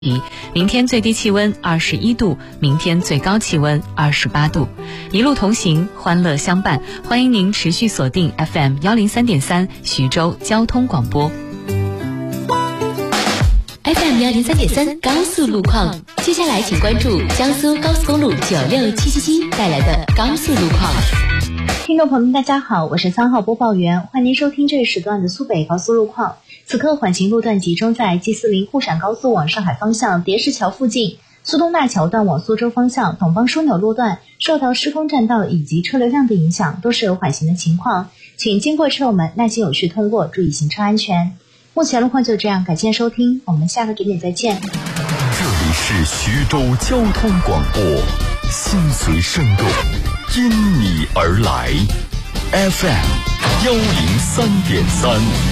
明天最低气温21度，明天最高气温28度。一路同行，欢乐相伴，欢迎您持续锁定 FM 103.3徐州交通广播。 FM 103.3高速路况，接下来请关注江苏高速公路96777带来的高速路况。 听众朋友们，大家好，我是3号播报员，欢迎您收听这一时段的苏北高速路况。此刻缓行路段集中在 G40沪陕高速往上海方向叠石桥附近，苏东大桥段往苏州方向董方枢纽路段受到施工占道以及车流量的影响，都是有缓行的情况，请经过车友们耐心有序通过，注意行车安全。目前路况就这样，感谢收听，我们下个准点再见。 这里是徐州交通广播，心随声动，因你而来，FM 103.3。